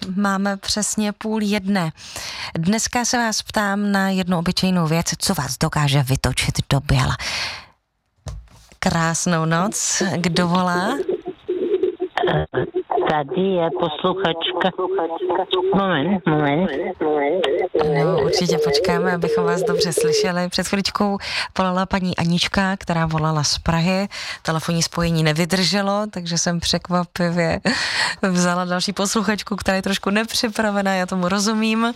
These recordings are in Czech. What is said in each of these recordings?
máme přesně 12:30. Dneska se vás ptám na jednu obyčejnou věc, co vás dokáže vytočit do běla. Krásnou noc, kdo volá? Tady je posluchačka. Moment. No, určitě počkáme, abychom vás dobře slyšeli. Před chvíličkou volala paní Anička, která volala z Prahy. Telefonní spojení nevydrželo, takže jsem překvapivě vzala další posluchačku, která je trošku nepřipravená, já tomu rozumím.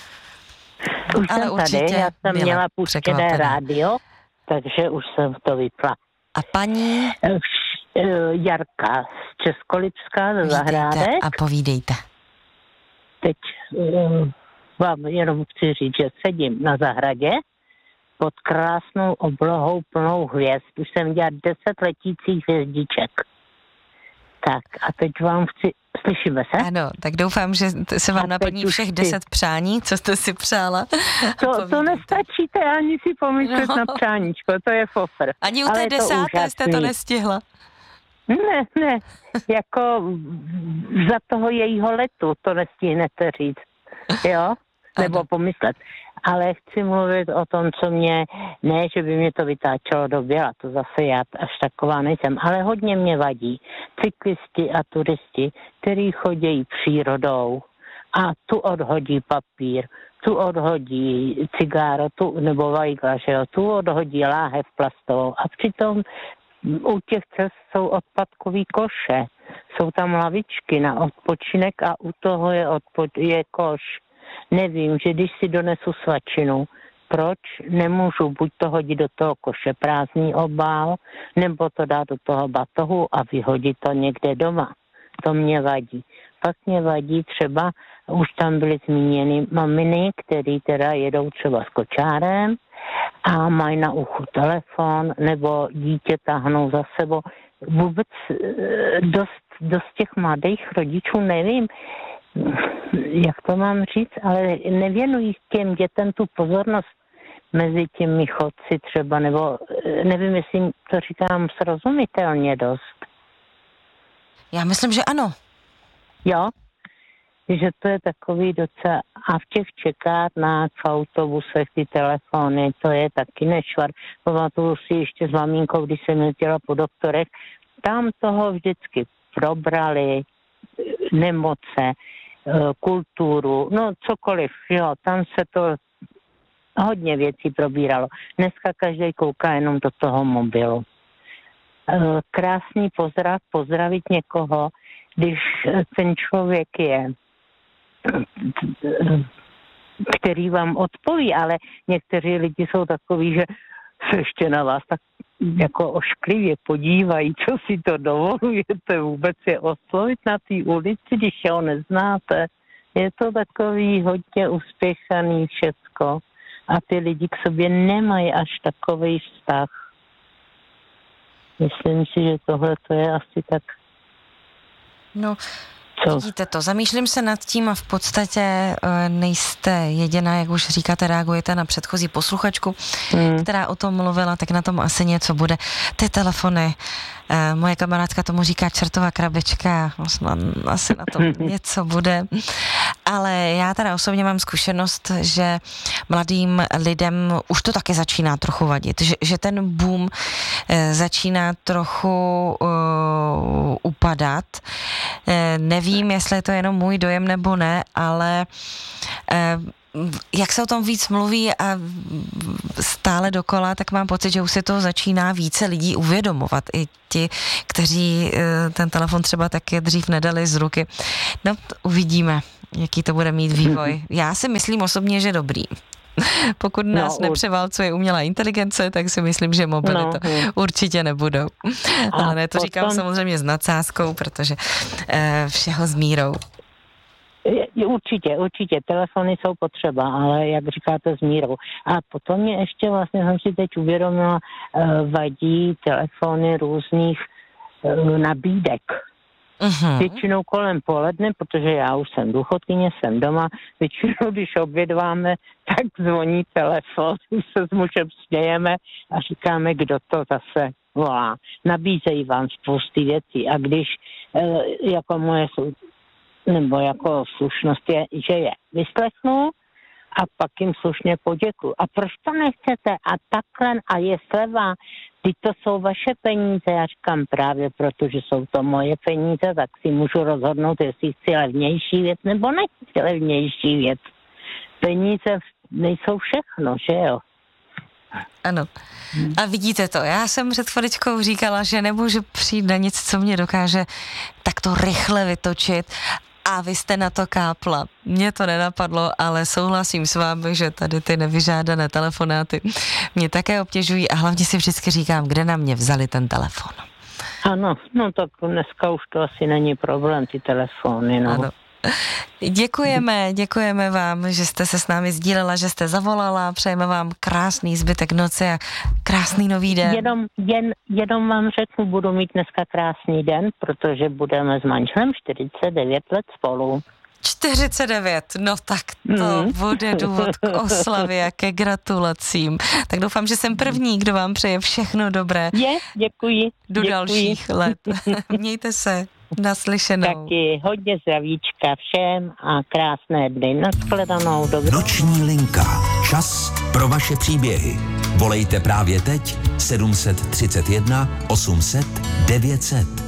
Už ale jsem určitě tady, já jsem měla puštěné rádio, takže už jsem to vypla. A paní? Jarka z Českolipska ze Zahrádek. A povídejte. Teď vám jenom chci říct, že sedím na zahradě pod krásnou oblohou plnou hvězd. Už jsem dělala 10 letících hvězdiček. Tak a teď vám slyšíme se? Ano, tak doufám, že se vám naplní všech 10 přání, co jste si přála. To nestačíte ani si pomyslet na přáníčko, to je fofr. Ani u té 10. jste to nestihla. Ne, jako za toho jejího letu to nestihnete říct, jo? Nebo pomyslet. Ale chci mluvit o tom, co ne, že by mě to vytáčelo do běla, to zase já až taková nejsem, ale hodně mě vadí cyklisti a turisti, kteří chodí přírodou a tu odhodí papír, tu odhodí cigáro, nebo vajgla, že jo, tu odhodí láhev plastovou a přitom u těch cest jsou odpadkový koše, jsou tam lavičky na odpočinek a u toho je koš. Nevím, že když si donesu svačinu, proč nemůžu buď to hodit do toho koše prázdný obal, nebo to dát do toho batohu a vyhodit to někde doma. To mě vadí. Pak mě vadí třeba, už tam byly zmíněny maminy, který teda jedou třeba s kočárem a mají na uchu telefon, nebo dítě táhnou za sebou. Vůbec dost těch mladých rodičů, nevím, jak to mám říct, ale nevěnují těm dětem tu pozornost mezi těmi chodci třeba, nebo nevím, jestli to říkám srozumitelně dost. Já myslím, že ano. Jo, že to je takový docela, a v těch čekárnách, v autobusech, ty telefony, to je taky nešvar. Pamatuju si ještě s maminkou, když jsem jezdila po doktorech, tam toho vždycky probrali, nemoce, kulturu, no cokoliv, jo, tam se to hodně věcí probíralo. Dneska každý kouká jenom do toho mobilu. Krásný pozdrav, pozdravit někoho, když ten člověk je, který vám odpoví, ale někteří lidi jsou takový, že se ještě na vás tak jako ošklivě podívají, co si to dovolujete vůbec je oslovit na té ulici, když ho neznáte. Je to takový hodně uspěchaný všecko a ty lidi k sobě nemají až takový vztah. Myslím si, že tohle to je asi tak. No, vidíte to, zamýšlím se nad tím a v podstatě nejste jediná, jak už říkáte, reagujete na předchozí posluchačku, která o tom mluvila, tak na tom asi něco bude. Ty telefony, moje kamarádka tomu říká čertová krabička, asi na tom něco bude, ale já teda osobně mám zkušenost, že mladým lidem už to taky začíná trochu vadit, že ten boom začíná trochu upadat. Nevím, jestli je to jenom můj dojem nebo ne, ale jak se o tom víc mluví a stále dokola, tak mám pocit, že už se to začíná více lidí uvědomovat. I ti, kteří ten telefon třeba taky dřív nedali z ruky. No, uvidíme, jaký to bude mít vývoj. Já si myslím osobně, že dobrý. Pokud nás nepřeválcuje umělá inteligence, tak si myslím, že mobily to určitě nebudou. Ale ne, to říkám samozřejmě s nadsázkou, protože všeho s mírou. Určitě, telefony jsou potřeba, ale jak říkáte s mírou. A potom mě ještě vlastně jsem si teď uvědomila, vadí telefony různých nabídek. Většinou kolem poledne, protože já už jsem důchodkyně, jsem doma, většinou, když obědváme, tak zvoní telefon, už se s mužem smějeme a říkáme, kdo to zase volá. Nabízejí vám spousty věcí a když jako moje nebo jako slušnost je, že je vyslechnu a pak jim slušně poděkuju. A proč to nechcete? A takhle, a je sleva, teď to jsou vaše peníze, já říkám právě, protože jsou to moje peníze, tak si můžu rozhodnout, jestli chci levnější věc, nebo nechci levnější věc. Peníze nejsou všechno, že jo? Ano. A vidíte to, já jsem před chviličkou říkala, že nemůžu přijít na nic, co mě dokáže takto rychle vytočit, a vy jste na to kápla. Mně to nenapadlo, ale souhlasím s vámi, že tady ty nevyžádané telefonáty mě také obtěžují a hlavně si vždycky říkám, kde na mě vzali ten telefon. Ano, no tak dneska už to asi není problém, ty telefony, no. Ano. Děkujeme vám, že jste se s námi sdílela, že jste zavolala, přejeme vám krásný zbytek noci a krásný nový den. Jenom vám řeknu, budu mít dneska krásný den, protože budeme s manželem 49 let spolu. 49, no tak to bude důvod k oslavě a ke gratulacím. Tak doufám, že jsem první, kdo vám přeje všechno dobré. Děkuji. Dalších let. Mějte se. Naslyšenou. Taky hodně zdravíčka všem a krásné dny. Nashledanou. Noční linka. Čas pro vaše příběhy. Volejte právě teď 731 800 900.